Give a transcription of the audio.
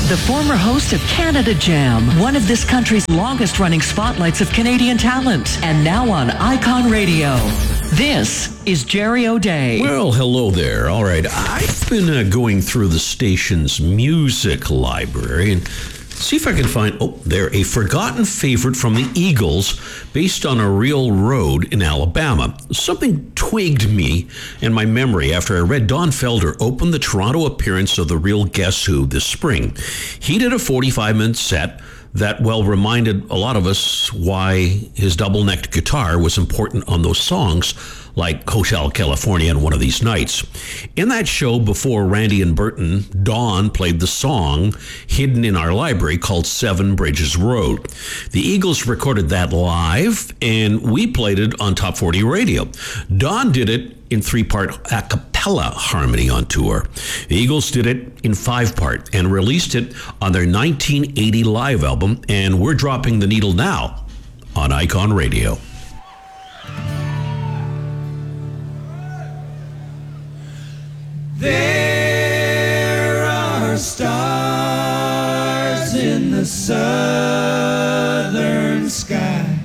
the former host of Canada Jam, one of this country's longest-running spotlights of Canadian talent, and now on Icon Radio. This is Jerry O'Day. Well, hello there. All right, I've been going through the station's music library and see if I can find, a forgotten favorite from the Eagles based on a real road in Alabama. Something twigged me in my memory after I read Don Felder open the Toronto appearance of the real Guess Who this spring. He did a 45-minute set that, reminded a lot of us why his double-necked guitar was important on those songs like Hotel California and One of These Nights. In that show before Randy and Burton, Don played the song hidden in our library called Seven Bridges Road. The Eagles recorded that live, and we played it on Top 40 Radio. Don did it in 3-part a cappella harmony on tour. The Eagles did it in 5-part and released it on their 1980 live album, and we're dropping the needle now on Icon Radio. There are stars in the southern sky.